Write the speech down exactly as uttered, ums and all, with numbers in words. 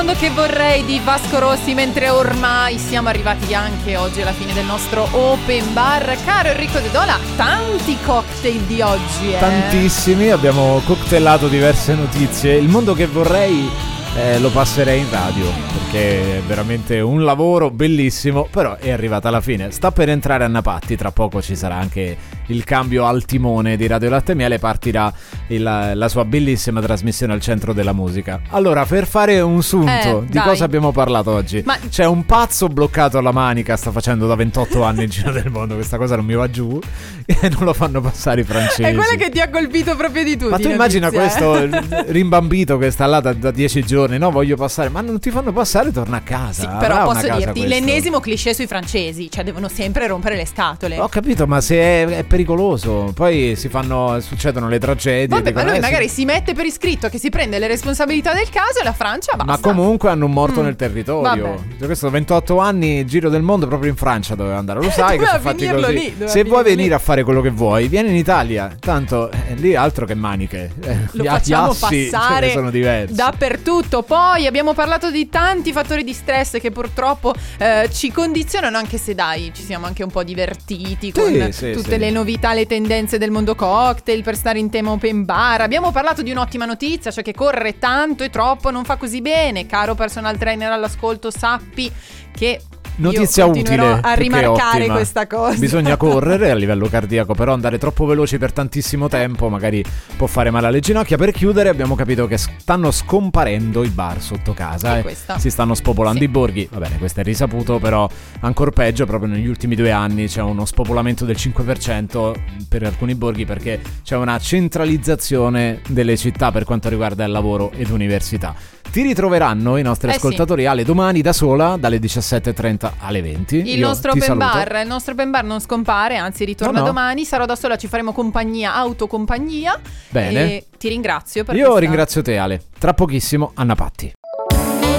Che vorrei di Vasco Rossi, mentre ormai siamo arrivati anche oggi alla fine del nostro open bar. Caro Enrico De Dola, tanti cocktail di oggi, eh? Tantissimi, abbiamo cocktailato diverse notizie. Il mondo che vorrei eh, lo passerei in radio, perché è veramente un lavoro bellissimo, però è arrivata alla fine. Sta per entrare Anna Patti, tra poco ci sarà anche il cambio al timone di Radio Latte e Miele, partirà il, la sua bellissima trasmissione al centro della musica. Allora, per fare un sunto eh, di dai. cosa abbiamo parlato oggi, Ma... c'è un pazzo bloccato alla Manica, sta facendo da ventotto anni il giro del mondo, questa cosa non mi va giù e non lo fanno passare i francesi. È quella che ti ha colpito proprio di tutti. Ma tu immagina questo rimbambito che sta là da, da dieci giorni, no, voglio passare, ma non ti fanno passare, torna a casa. Sì, però Avrà posso una casa dirti, questo. l'ennesimo cliché sui francesi, cioè devono sempre rompere le scatole. Ho capito, ma se è, è pericoloso, poi si fanno, succedono le tragedie. Vabbè, ma lui eh, magari si... si mette per iscritto che si prende le responsabilità del caso e la Francia basta. Ma comunque hanno un morto mm. nel territorio. Vabbè. Cioè, questo ventotto anni, giro del mondo, proprio in Francia doveva andare. Lo sai che sono fatti così. Lì, se vuoi venire lì. a fare quello che vuoi, vieni in Italia. Tanto eh, lì altro che maniche. Eh, Lo gli facciamo assi passare ce ne sono diversi. dappertutto. Poi abbiamo parlato di tanti fattori di stress che purtroppo eh, ci condizionano, anche se dai, ci siamo anche un po' divertiti con sì, sì, tutte sì. le novità, le tendenze del mondo cocktail, per stare in tema open bar. Abbiamo parlato di un'ottima notizia, cioè che correre tanto e troppo non fa così bene. Caro personal trainer all'ascolto, sappi che notizia io utile a rimarcare questa cosa. Bisogna correre a livello cardiaco, però andare troppo veloci per tantissimo tempo magari può fare male alle ginocchia. Per chiudere, abbiamo capito che stanno scomparendo i bar sotto casa e questa. si stanno spopolando sì. i borghi. Va bene, questo è risaputo, però ancora peggio, proprio negli ultimi due anni c'è uno spopolamento del cinque per cento per alcuni borghi, perché c'è una centralizzazione delle città per quanto riguarda il lavoro ed università. Ti ritroveranno i nostri eh ascoltatori sì. Ale domani da sola dalle diciassette e trenta alle venti. Il Io nostro ti open saluto. bar, il nostro open bar non scompare, anzi ritorna no, no. domani. Sarò da sola, ci faremo compagnia, autocompagnia. Bene. E ti ringrazio per Io questa... ringrazio te Ale. Tra pochissimo Anna Patti.